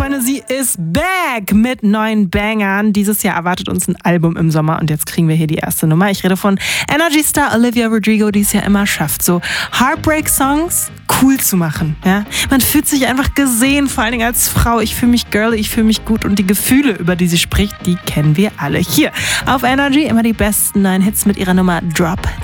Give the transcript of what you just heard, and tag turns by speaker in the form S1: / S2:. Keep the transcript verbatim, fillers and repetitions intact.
S1: Freunde, sie ist back mit neuen Bangern. Dieses Jahr erwartet uns ein Album im Sommer und jetzt kriegen wir hier die erste Nummer. Ich rede von Energy Star Olivia Rodrigo, die es ja immer schafft, so Heartbreak-Songs cool zu machen. Ja? Man fühlt sich einfach gesehen, vor allen Dingen als Frau. Ich fühle mich girly, ich fühle mich gut und die Gefühle, über die sie spricht, die kennen wir alle. Hier auf Energy immer die besten neuen Hits mit ihrer Nummer Drop